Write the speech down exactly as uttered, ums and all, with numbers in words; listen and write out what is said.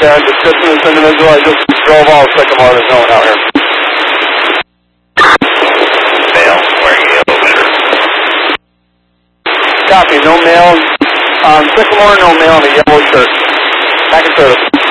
Chad. Description of this individual. I just drove off Sycamore. There's no one out here. Male, wearing yellow shirt. Copy. No male on Sycamore, no male in a yellow shirt. Back in service.